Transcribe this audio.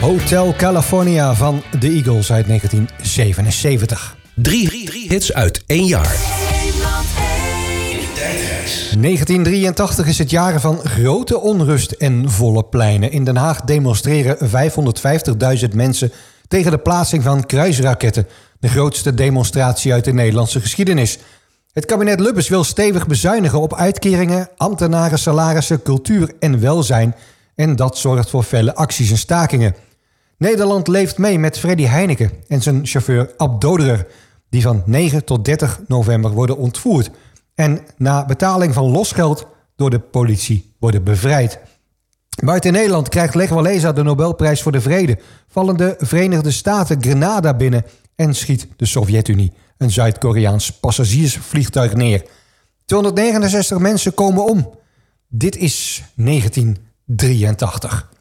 Hotel California van de Eagles uit 1977. Drie hits uit 1 jaar. 1983 is het jaar van grote onrust en volle pleinen. In Den Haag demonstreren 550.000 mensen tegen de plaatsing van kruisraketten. De grootste demonstratie uit de Nederlandse geschiedenis. Het kabinet Lubbers wil stevig bezuinigen op uitkeringen, ambtenaren, salarissen, cultuur en welzijn. En dat zorgt voor felle acties en stakingen. Nederland leeft mee met Freddy Heineken en zijn chauffeur Ab Doderer, die van 9 tot 30 november worden ontvoerd en na betaling van losgeld door de politie worden bevrijd. Buiten Nederland krijgt Lech Walesa de Nobelprijs voor de Vrede, vallen de Verenigde Staten Grenada binnen en schiet de Sovjet-Unie een Zuid-Koreaans passagiersvliegtuig neer. 269 mensen komen om. Dit is 1983.